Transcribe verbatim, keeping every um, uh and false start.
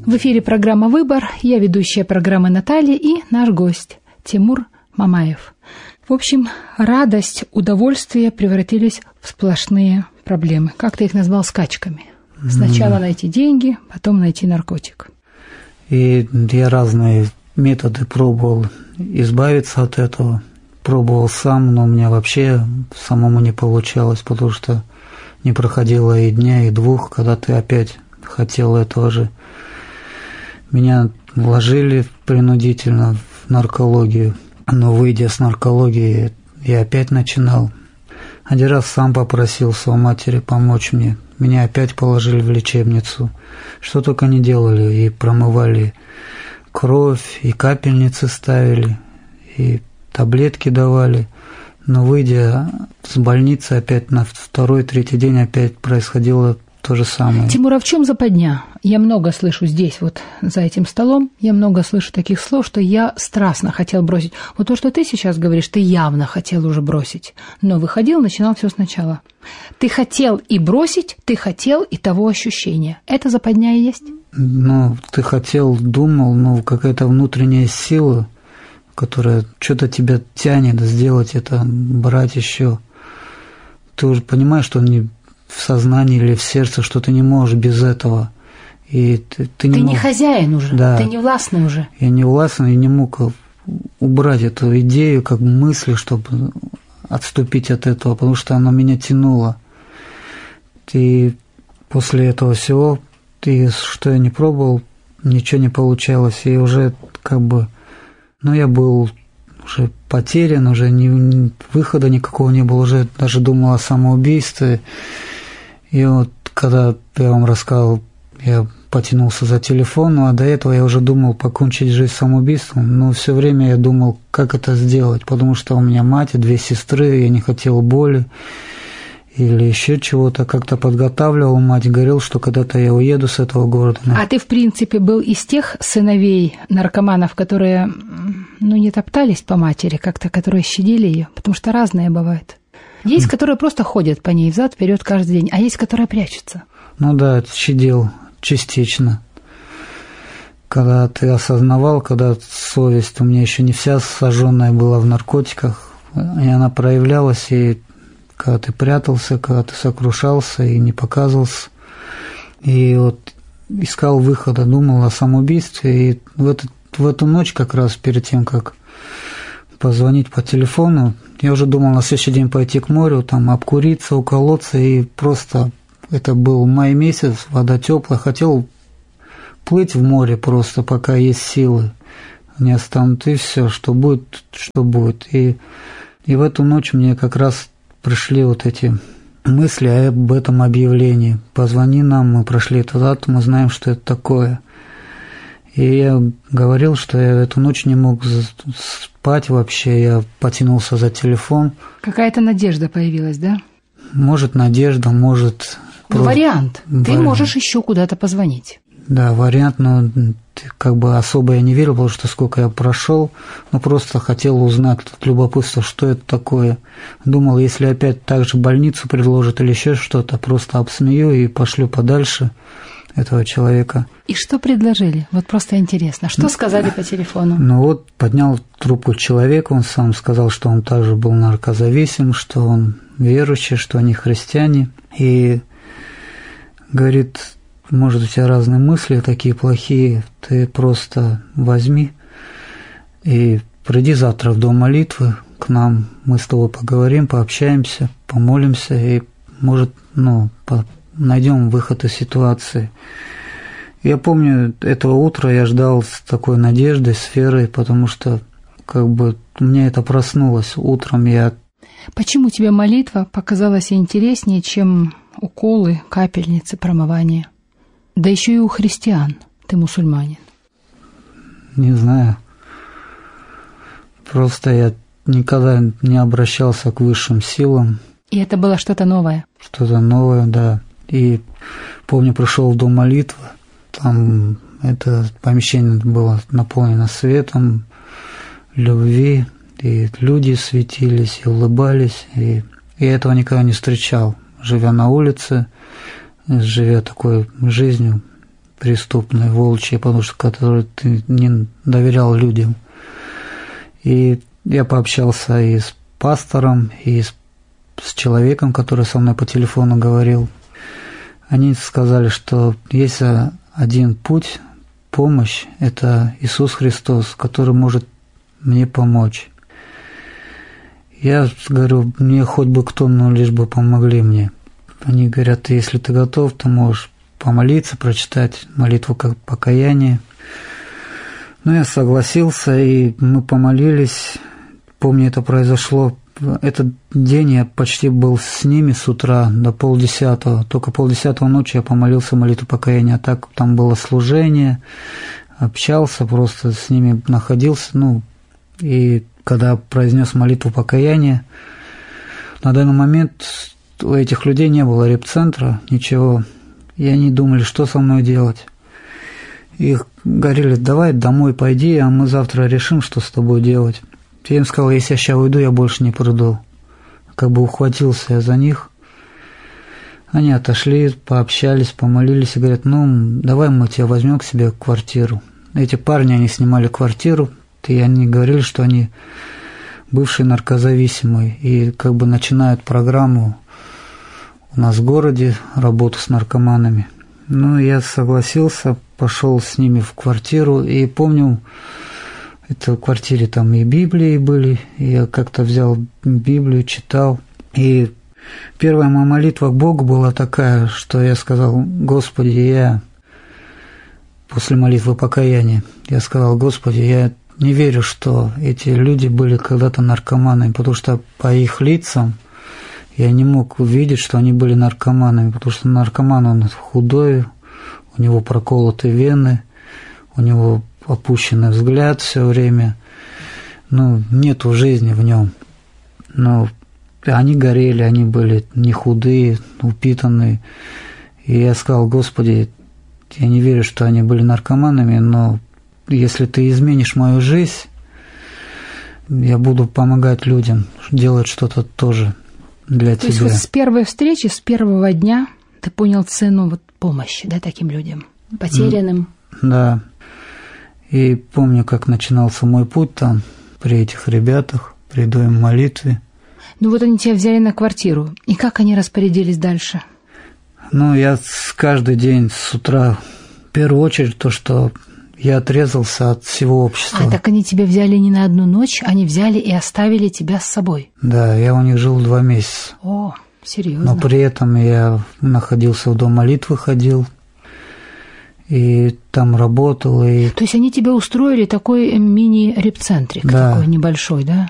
В эфире программа «Выбор». Я ведущая программы Наталья и наш гость Тимур Мамаев. В общем, радость, удовольствие превратились в сплошные проблемы. Как ты их назвал? Скачками. Сначала найти деньги, потом найти наркотик. И я разные методы пробовал избавиться от этого. Пробовал сам, но у меня вообще самому не получалось, потому что не проходило и дня, и двух, когда ты опять хотел этого же. Меня вложили принудительно в наркологию, но, выйдя с наркологии, я опять начинал. Один раз сам попросился у матери помочь мне. Меня опять положили в лечебницу. Что только не делали. И промывали кровь, и капельницы ставили, и таблетки давали. Но, выйдя с больницы, опять на второй, третий день опять происходило то же самое. Тимур, а в чем западня? Я много слышу здесь, вот за этим столом, я много слышу таких слов, что я страстно хотел бросить. Вот то, что ты сейчас говоришь, ты явно хотел уже бросить, но выходил, начинал все сначала. Ты хотел и бросить, ты хотел и того ощущения. Это западня и есть? Ну, ты хотел, думал, ну, какая-то внутренняя сила, которая что-то тебя тянет сделать это, брать еще. Ты уже понимаешь, что не в сознании или в сердце, что ты не можешь без этого. И ты, ты, не, ты мог... не хозяин уже, да. Ты не властный уже. Я не властный, я не мог убрать эту идею, как мысли, чтобы отступить от этого, потому что оно меня тянуло. И после этого всего, и что я не пробовал, ничего не получалось. И уже как бы, ну, я был уже потерян, уже ни, выхода никакого не было, уже даже думал о самоубийстве. И вот когда я вам рассказал, я потянулся за телефон, а до этого я уже думал покончить жизнь самоубийством, но все время я думал, как это сделать, потому что у меня мать и две сестры, я не хотел боли или еще чего-то, как-то подготавливал мать, говорил, что когда-то я уеду с этого города. А ты, в принципе, был из тех сыновей наркоманов, которые, ну, не топтались по матери как-то, которые щадили ее, потому что разные бывают. Есть, которые просто ходят по ней взад-вперед каждый день, а есть, которые прячутся. Ну да, щадил частично. Когда ты осознавал, когда совесть у меня еще не вся сожженная была в наркотиках, и она проявлялась, и когда ты прятался, когда ты сокрушался и не показывался, и вот искал выхода, думал о самоубийстве, и в, этот, в эту ночь как раз перед тем, как позвонить по телефону, я уже думал на следующий день пойти к морю, там обкуриться, уколоться, и просто это был май месяц, вода теплая, хотел плыть в море просто, пока есть силы, не останут, и все, что будет, что будет. И, и в эту ночь мне как раз пришли вот эти мысли об этом объявлении. Позвони нам, мы прошли эту дату, мы знаем, что это такое. И я говорил, что я эту ночь не мог спать вообще, я потянулся за телефон. Какая-то надежда появилась, да? Может, надежда, может... Ну, просто... вариант. Вариант. Ты можешь еще куда-то позвонить. Да, вариант, но как бы особо я не верил, потому что сколько я прошел, но просто хотел узнать от любопытства, что это такое. Думал, если опять так же больницу предложат или еще что-то, просто обсмею и пошлю подальше этого человека. И что предложили? Вот просто интересно. Что сказали по телефону? Ну вот, поднял трубку человек, он сам сказал, что он также был наркозависим, что он верующий, что они христиане. И говорит, может, у тебя разные мысли такие плохие, ты просто возьми и приди завтра в дом молитвы к нам, мы с тобой поговорим, пообщаемся, помолимся и, может, ну, найдем выход из ситуации. Я помню, этого утра я ждал с такой надеждой, с верой, потому что как бы у меня это проснулось. Утром я... Почему тебе молитва показалась интереснее, чем уколы, капельницы, промывание? Да еще и у христиан. Ты мусульманин. Не знаю. Просто я никогда не обращался к высшим силам. И это было что-то новое? Что-то новое, да. И помню, пришел в дом молитвы. Там это помещение было наполнено светом, любви. И люди светились, и улыбались. И, и этого никогда не встречал. Живя на улице, живя такой жизнью преступные, волчьи, потому что которые ты не доверял людям. И я пообщался и с пастором, и с, с человеком, который со мной по телефону говорил. Они сказали, что есть один путь, помощь – это Иисус Христос, который может мне помочь. Я говорю, мне хоть бы кто, но лишь бы помогли мне. Они говорят, если ты готов, ты можешь помолиться, прочитать молитву как покаяние. Ну, я согласился, и мы помолились. Помню, это произошло. Этот день я почти был с ними с утра до полдесятого. Только полдесятого ночи я помолился молитву покаяния. А так там было служение, общался, просто с ними находился. Ну, и когда произнес молитву покаяния, на данный момент у этих людей не было репцентра, ничего. И они думали, что со мной делать. И говорили, давай домой пойди, а мы завтра решим, что с тобой делать. Я им сказал, если я сейчас уйду, я больше не приду. Как бы ухватился я за них. Они отошли, пообщались, помолились и говорят, ну, давай мы тебя возьмем к себе в квартиру. Эти парни, они снимали квартиру, и они говорили, что они бывшие наркозависимые, и как бы начинают программу у нас в городе, работу с наркоманами. Ну, я согласился, пошел с ними в квартиру, и помню, это в квартире там и Библии были, и я как-то взял Библию, читал, и первая моя молитва к Богу была такая, что я сказал, Господи, я после молитвы покаяния, я сказал, Господи, я не верю, что эти люди были когда-то наркоманами, потому что по их лицам я не мог увидеть, что они были наркоманами, потому что наркоман, он худой, у него проколоты вены, у него опущенный взгляд все время, ну, нету жизни в нем. Но они горели, они были не худые, упитанные. И я сказал, Господи, я не верю, что они были наркоманами, но если Ты изменишь мою жизнь, я буду помогать людям, делать что-то тоже для То Тебя. есть вот с первой встречи, с первого дня ты понял цену вот помощи, да, таким людям, потерянным? Да. И помню, как начинался мой путь там, при этих ребятах, при доме молитвы. Ну вот они тебя взяли на квартиру, и как они распорядились дальше? Ну, я с каждый день с утра, в первую очередь, то, что я отрезался от всего общества. А, так они тебя взяли не на одну ночь, они взяли и оставили тебя с собой? Да, я у них жил два месяца. О, серьезно. Но при этом я находился в дом молитвы, ходил, и там работал. И... То есть они тебя устроили такой мини-репцентрик, да. такой небольшой, да?